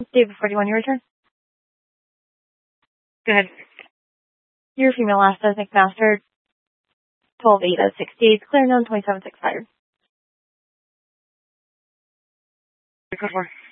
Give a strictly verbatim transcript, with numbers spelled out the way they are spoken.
David forty-one, your return. Go ahead. Your female last ethnic master, twelve eight at sixty-eight, clear known twenty-seven six fired. Go for